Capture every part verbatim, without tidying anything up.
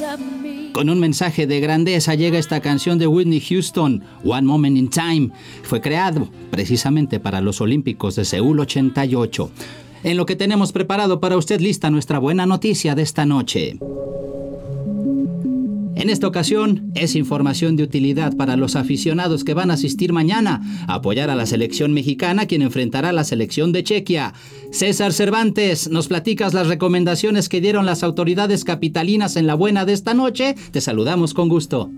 Con un mensaje de grandeza llega esta canción de Whitney Houston, One Moment in Time. Fue creado precisamente para los Olímpicos de Seúl ochenta y ocho. En lo que tenemos preparado para usted, lista nuestra buena noticia de esta noche. En esta ocasión, es información de utilidad para los aficionados que van a asistir mañana a apoyar a la selección mexicana, quien enfrentará a la selección de Chequia. César Cervantes, ¿nos platicas las recomendaciones que dieron las autoridades capitalinas en la buena de esta noche? Te saludamos con gusto.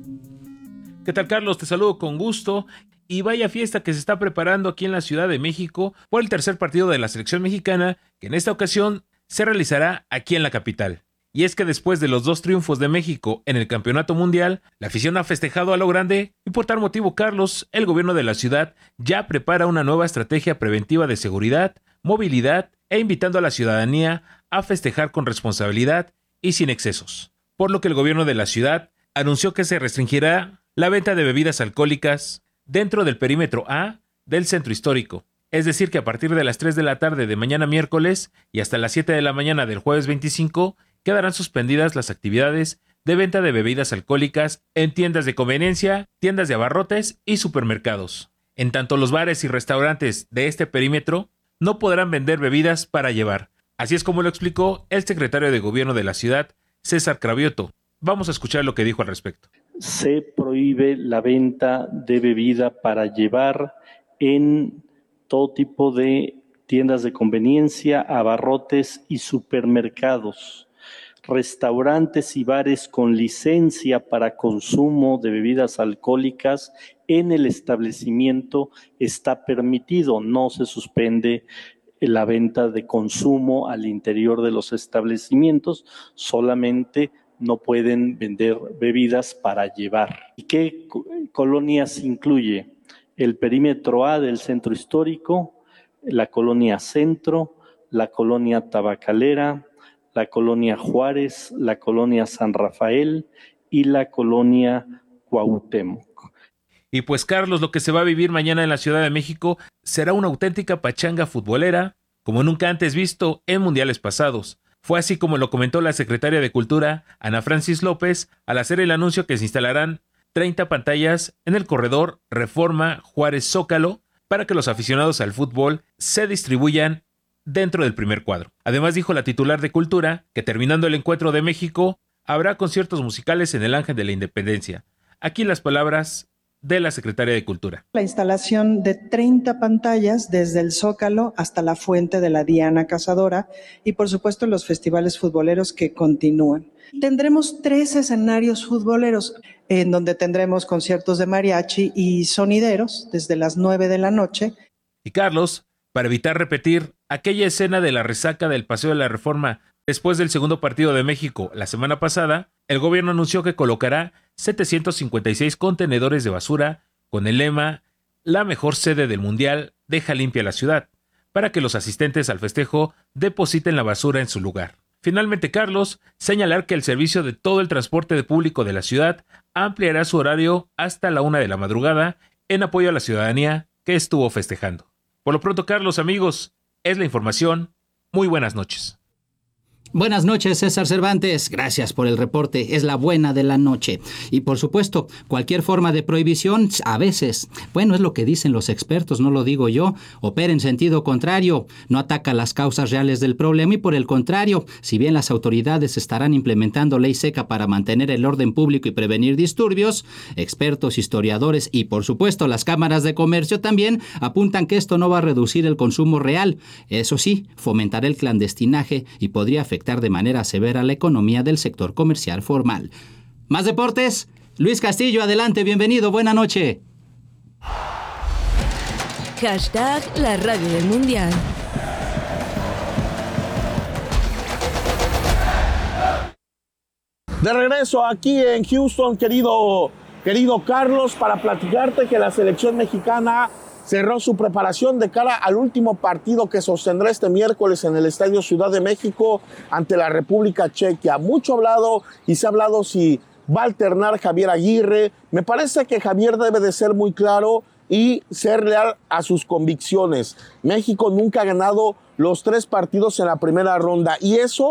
¿Qué tal, Carlos? Te saludo con gusto. Y vaya fiesta que se está preparando aquí en la Ciudad de México por el tercer partido de la selección mexicana, que en esta ocasión se realizará aquí en la capital. Y es que después de los dos triunfos de México en el Campeonato Mundial, la afición ha festejado a lo grande y por tal motivo, Carlos, el gobierno de la ciudad ya prepara una nueva estrategia preventiva de seguridad, movilidad e invitando a la ciudadanía a festejar con responsabilidad y sin excesos. Por lo que el gobierno de la ciudad anunció que se restringirá la venta de bebidas alcohólicas dentro del perímetro A del centro histórico. Es decir, que a partir de las tres de la tarde de mañana miércoles y hasta las siete de la mañana del jueves veinticinco, quedarán suspendidas las actividades de venta de bebidas alcohólicas en tiendas de conveniencia, tiendas de abarrotes y supermercados. En tanto, los bares y restaurantes de este perímetro no podrán vender bebidas para llevar. Así es como lo explicó el secretario de Gobierno de la ciudad, César Cravioto. Vamos a escuchar lo que dijo al respecto. Se prohíbe la venta de bebida para llevar en todo tipo de tiendas de conveniencia, abarrotes y supermercados. Restaurantes y bares con licencia para consumo de bebidas alcohólicas en el establecimiento está permitido, no se suspende la venta de consumo al interior de los establecimientos, solamente no pueden vender bebidas para llevar. ¿Y qué colonias incluye? El perímetro A del centro histórico, la colonia Centro, la colonia Tabacalera, la colonia Juárez, la colonia San Rafael y la colonia Cuauhtémoc. Y pues, Carlos, lo que se va a vivir mañana en la Ciudad de México será una auténtica pachanga futbolera, como nunca antes visto en mundiales pasados. Fue así como lo comentó la secretaria de Cultura, Ana Francis López, al hacer el anuncio que se instalarán treinta pantallas en el corredor Reforma Juárez Zócalo para que los aficionados al fútbol se distribuyan dentro del primer cuadro. Además, dijo la titular de Cultura que terminando el encuentro de México habrá conciertos musicales en el Ángel de la Independencia. Aquí las palabras de la secretaria de Cultura. La instalación de treinta pantallas desde el Zócalo hasta la Fuente de la Diana Cazadora y por supuesto los festivales futboleros que continúan. Tendremos tres escenarios futboleros en donde tendremos conciertos de mariachi y sonideros desde las nueve de la noche. Y Carlos, para evitar repetir aquella escena de la resaca del Paseo de la Reforma después del segundo partido de México la semana pasada, el gobierno anunció que colocará setecientos cincuenta y seis contenedores de basura con el lema «La mejor sede del Mundial, deja limpia la ciudad», para que los asistentes al festejo depositen la basura en su lugar. Finalmente, Carlos, señalar que el servicio de todo el transporte público de la ciudad ampliará su horario hasta la una de la madrugada en apoyo a la ciudadanía que estuvo festejando. Por lo pronto, Carlos, amigos, es la información. Muy buenas noches. Buenas noches, César Cervantes. Gracias por el reporte. Es la buena de la noche. Y por supuesto, cualquier forma de prohibición, a veces, bueno, es lo que dicen los expertos, no lo digo yo, opera en sentido contrario, no ataca las causas reales del problema y por el contrario, si bien las autoridades estarán implementando ley seca para mantener el orden público y prevenir disturbios, expertos, historiadores y por supuesto las cámaras de comercio también apuntan que esto no va a reducir el consumo real. Eso sí, fomentará el clandestinaje y podría afectar de manera severa la economía del sector comercial formal. Más deportes. Luis Castillo, adelante, bienvenido, buena noche. Hashtag la radio del mundial. De regreso aquí en Houston, querido, querido Carlos, para platicarte que la selección mexicana cerró su preparación de cara al último partido que sostendrá este miércoles en el Estadio Ciudad de México ante la República Checa. Mucho hablado y se ha hablado si va a alternar Javier Aguirre. Me parece que Javier debe de ser muy claro y ser leal a sus convicciones. México nunca ha ganado los tres partidos en la primera ronda y eso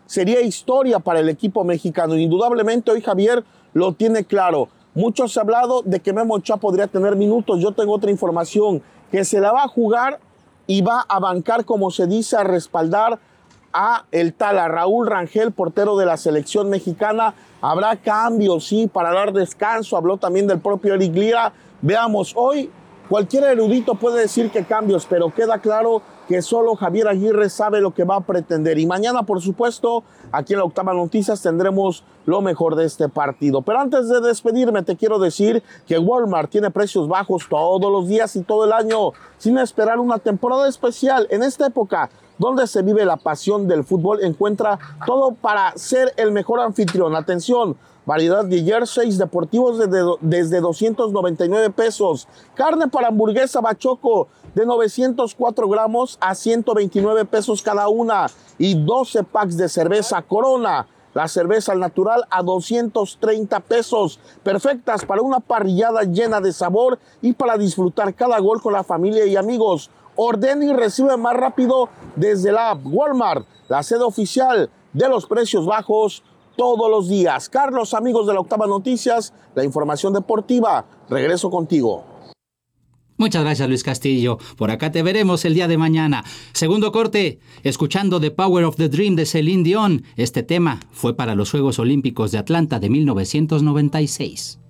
sería historia para el equipo mexicano. Indudablemente hoy Javier lo tiene claro. Muchos han hablado de que Memo Ochoa podría tener minutos. Yo tengo otra información, que se la va a jugar y va a bancar, como se dice, a respaldar a el tal, a Raúl Rangel, portero de la selección mexicana. Habrá cambios, sí, para dar descanso. Habló también del propio Eric Lira. Veamos, hoy cualquier erudito puede decir que cambios, pero queda claro que solo Javier Aguirre sabe lo que va a pretender. Y mañana, por supuesto, aquí en la Octava Noticias tendremos lo mejor de este partido. Pero antes de despedirme, te quiero decir que Walmart tiene precios bajos todos los días y todo el año, sin esperar una temporada especial. En esta época, donde se vive la pasión del fútbol, encuentra todo para ser el mejor anfitrión. Atención, variedad de jerseys deportivos desde, desde doscientos noventa y nueve pesos. Carne para hamburguesa Bachoco de novecientos cuatro gramos a ciento veintinueve pesos cada una. Y doce packs de cerveza Corona, la cerveza al natural, a doscientos treinta pesos. Perfectas para una parrillada llena de sabor y para disfrutar cada gol con la familia y amigos. Ordena y recibe más rápido desde la app Walmart, la sede oficial de los precios bajos todos los días. Carlos, amigos de la Octava Noticias, la información deportiva. Regreso contigo. Muchas gracias, Luis Castillo. Por acá te veremos el día de mañana. Segundo corte, escuchando The Power of the Dream de Celine Dion. Este tema fue para los Juegos Olímpicos de Atlanta de mil novecientos noventa y seis.